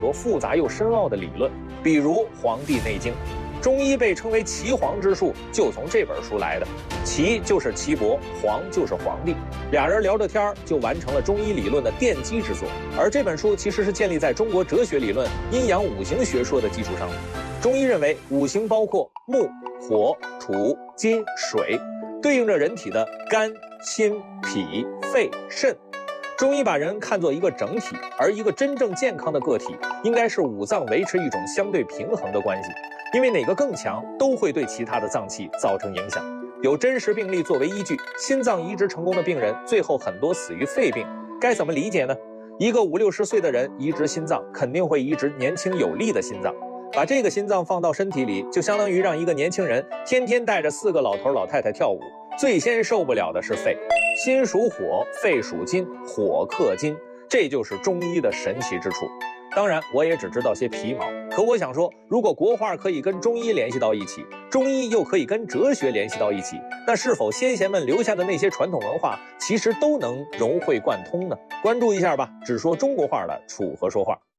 多复杂又深奥的理论，比如《黄帝内经》。中医被称为岐黄之术，就从这本书来的。岐就是岐伯，黄就是黄帝，俩人聊着天就完成了中医理论的奠基之作。而这本书其实是建立在中国哲学理论阴阳五行学说的基础上的。中医认为五行包括木、火、土、金、水，对应着人体的肝、心、脾、肺、肾。中医把人看作一个整体，而一个真正健康的个体应该是五脏维持一种相对平衡的关系，因为哪个更强都会对其他的脏器造成影响。有真实病例作为依据，心脏移植成功的病人最后很多死于肺病，该怎么理解呢？一个50、60岁的人移植心脏，肯定会移植年轻有力的心脏，把这个心脏放到身体里，就相当于让一个年轻人天天带着4个老头老太太跳舞，最先受不了的是肺。心属火，肺属金，火克金，这就是中医的神奇之处。当然，我也只知道些皮毛，可我想说，如果国画可以跟中医联系到一起，中医又可以跟哲学联系到一起，那是否先贤们留下的那些传统文化，其实都能融会贯通呢？关注一下吧，只说中国画的楚河说画。